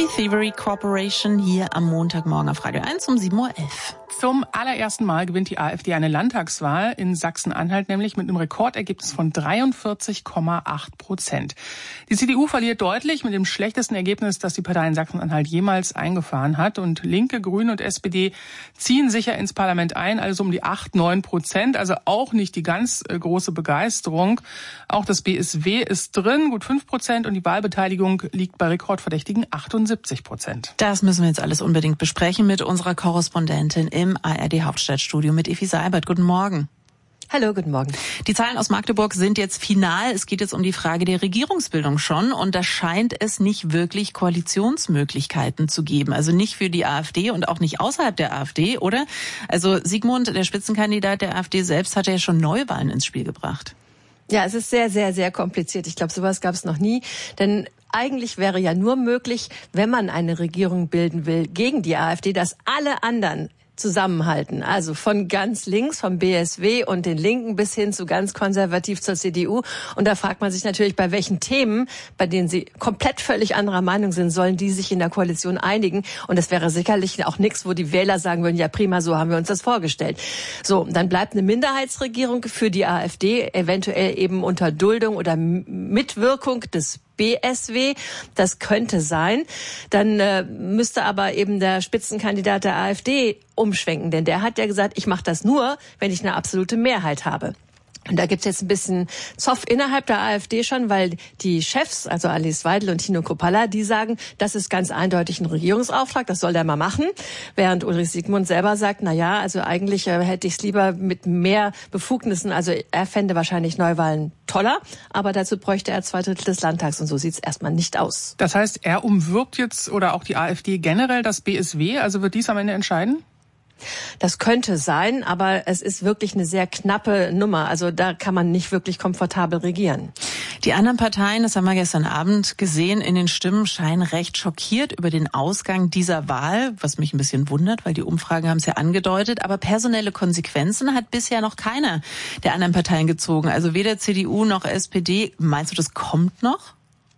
Die Thievery Corporation hier am Montagmorgen auf Radio 1 um 7.11 Uhr. Zum allerersten Mal gewinnt die AfD eine Landtagswahl in Sachsen-Anhalt, nämlich mit einem Rekordergebnis von 43,8%. Die CDU verliert deutlich mit dem schlechtesten Ergebnis, das die Partei in Sachsen-Anhalt jemals eingefahren hat. Und Linke, Grüne und SPD ziehen sicher ins Parlament ein, also um die 8-9%. Also auch nicht die ganz große Begeisterung. Auch das BSW ist drin, gut 5%. Und die Wahlbeteiligung liegt bei rekordverdächtigen 78%. Das müssen wir jetzt alles unbedingt besprechen mit unserer Korrespondentin im ARD-Hauptstadtstudio mit Effi Seibert. Guten Morgen. Hallo, guten Morgen. Die Zahlen aus Magdeburg sind jetzt final. Es geht jetzt um die Frage der Regierungsbildung schon. Und da scheint es nicht wirklich Koalitionsmöglichkeiten zu geben. Also nicht für die AfD und auch nicht außerhalb der AfD, oder? Also Sigmund, der Spitzenkandidat der AfD selbst, hat ja schon Neuwahlen ins Spiel gebracht. Ja, es ist sehr, sehr, sehr kompliziert. Ich glaube, sowas gab es noch nie. Denn eigentlich wäre ja nur möglich, wenn man eine Regierung bilden will gegen die AfD, dass alle anderen zusammenhalten. Also von ganz links, vom BSW und den Linken bis hin zu ganz konservativ zur CDU. Und da fragt man sich natürlich, bei welchen Themen, bei denen sie komplett völlig anderer Meinung sind, sollen die sich in der Koalition einigen? Und das wäre sicherlich auch nichts, wo die Wähler sagen würden, ja prima, so haben wir uns das vorgestellt. So, dann bleibt eine Minderheitsregierung für die AfD, eventuell eben unter Duldung oder Mitwirkung des BSW, das könnte sein. Dann müsste aber eben der Spitzenkandidat der AfD umschwenken, denn der hat ja gesagt, ich mache das nur, wenn ich eine absolute Mehrheit habe. Und da gibt's jetzt ein bisschen Zoff innerhalb der AfD schon, weil die Chefs, also Alice Weidel und Tino Kruppalla, die sagen, das ist ganz eindeutig ein Regierungsauftrag, das soll der mal machen. Während Ulrich Sigmund selber sagt, na ja, also eigentlich hätte ich es lieber mit mehr Befugnissen, also er fände wahrscheinlich Neuwahlen toller, aber dazu bräuchte er 2/3 des Landtags und so sieht's erstmal nicht aus. Das heißt, er umwirbt jetzt oder auch die AfD generell das BSW, also wird dies am Ende entscheiden? Das könnte sein, aber es ist wirklich eine sehr knappe Nummer. Also da kann man nicht wirklich komfortabel regieren. Die anderen Parteien, das haben wir gestern Abend gesehen, in den Stimmen scheinen recht schockiert über den Ausgang dieser Wahl, was mich ein bisschen wundert, weil die Umfragen haben es ja angedeutet. Aber personelle Konsequenzen hat bisher noch keiner der anderen Parteien gezogen. Also weder CDU noch SPD. Meinst du, das kommt noch?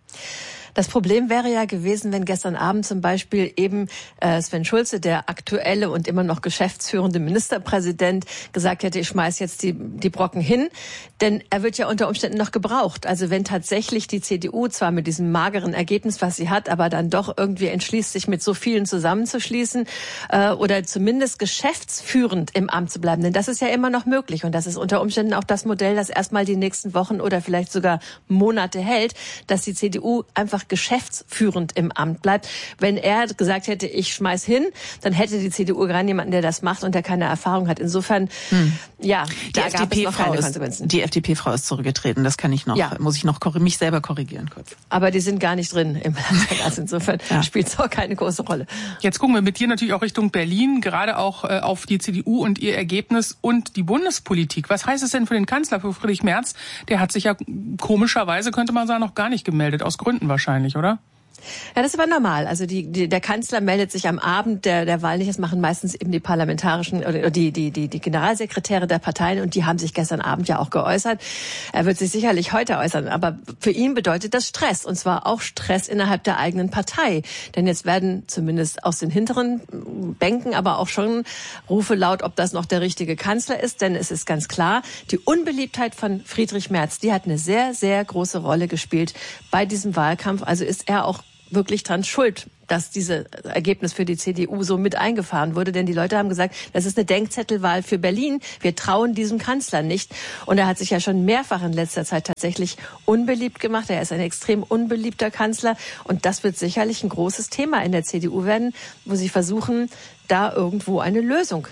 Das Problem wäre ja gewesen, wenn gestern Abend zum Beispiel eben Sven Schulze, der aktuelle und immer noch geschäftsführende Ministerpräsident, gesagt hätte, ich schmeiß jetzt die Brocken hin. Denn er wird ja unter Umständen noch gebraucht. Also wenn tatsächlich die CDU zwar mit diesem mageren Ergebnis, was sie hat, aber dann doch irgendwie entschließt, sich mit so vielen zusammenzuschließen oder zumindest geschäftsführend im Amt zu bleiben. Denn das ist ja immer noch möglich. Und das ist unter Umständen auch das Modell, das erstmal die nächsten Wochen oder vielleicht sogar Monate hält, dass die CDU einfach geschäftsführend im Amt bleibt. Wenn er gesagt hätte, ich schmeiß hin, dann hätte die CDU gar niemanden, der das macht und der keine Erfahrung hat. Insofern, ja, da gab es noch keine Konsequenzen. Die FDP-Frau ist zurückgetreten, das kann ich noch, muss ich noch mich selber korrigieren kurz. Aber die sind gar nicht drin im Landtag, also insofern spielt es auch keine große Rolle. Jetzt gucken wir mit dir natürlich auch Richtung Berlin, gerade auch auf die CDU und ihr Ergebnis und die Bundespolitik. Was heißt es denn für den Kanzler, für Friedrich Merz? Der hat sich ja komischerweise, könnte man sagen, noch gar nicht gemeldet, aus Gründen wahrscheinlich, oder? Ja, das ist aber normal. Also der Kanzler meldet sich am Abend der Wahl nicht. Das machen meistens eben die parlamentarischen oder die Generalsekretäre der Parteien und die haben sich gestern Abend ja auch geäußert. Er wird sich sicherlich heute äußern, aber für ihn bedeutet das Stress und zwar auch Stress innerhalb der eigenen Partei. Denn jetzt werden zumindest aus den hinteren Bänken aber auch schon Rufe laut, ob das noch der richtige Kanzler ist. Denn es ist ganz klar, die Unbeliebtheit von Friedrich Merz, die hat eine sehr, sehr große Rolle gespielt bei diesem Wahlkampf. Also ist er auch wirklich dran schuld, dass dieses Ergebnis für die CDU so mit eingefahren wurde. Denn die Leute haben gesagt, das ist eine Denkzettelwahl für Berlin. Wir trauen diesem Kanzler nicht. Und er hat sich ja schon mehrfach in letzter Zeit tatsächlich unbeliebt gemacht. Er ist ein extrem unbeliebter Kanzler. Und das wird sicherlich ein großes Thema in der CDU werden, wo sie versuchen, da irgendwo eine Lösung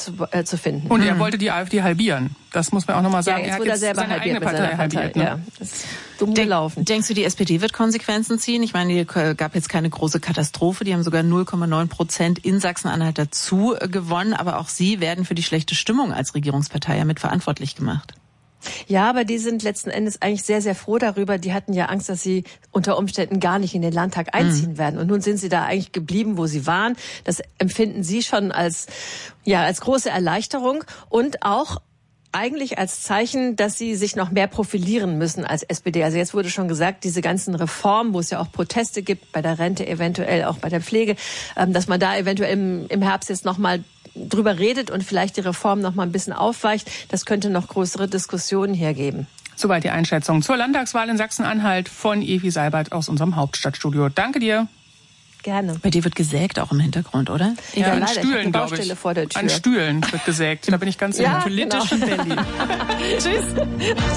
zu finden. Und er wollte die AfD halbieren. Das muss man auch nochmal sagen. Ja, jetzt wurde er selber seine eigene Partei halbiert. Ne? Ja, das ist dumm gelaufen. Denkst du, die SPD wird Konsequenzen ziehen? Ich meine, hier gab jetzt keine große Katastrophe. Die haben sogar 0,9% in Sachsen-Anhalt dazu gewonnen. Aber auch sie werden für die schlechte Stimmung als Regierungspartei ja mit verantwortlich gemacht. Ja, aber die sind letzten Endes eigentlich sehr, sehr froh darüber. Die hatten ja Angst, dass sie unter Umständen gar nicht in den Landtag einziehen werden. Und nun sind sie da eigentlich geblieben, wo sie waren. Das empfinden sie schon als große Erleichterung und auch eigentlich als Zeichen, dass sie sich noch mehr profilieren müssen als SPD. Also jetzt wurde schon gesagt, diese ganzen Reformen, wo es ja auch Proteste gibt, bei der Rente eventuell, auch bei der Pflege, dass man da eventuell im Herbst jetzt noch mal drüber redet und vielleicht die Reform noch mal ein bisschen aufweicht. Das könnte noch größere Diskussionen hergeben. Soweit die Einschätzung zur Landtagswahl in Sachsen-Anhalt von Evi Seibert aus unserem Hauptstadtstudio. Danke dir. Gerne. Bei dir wird gesägt auch im Hintergrund, oder? Ja, an leider. Stühlen, glaube ich. Vor der Tür. An Stühlen wird gesägt. Da bin ich ganz ja, politisch genau. in Berlin. Tschüss.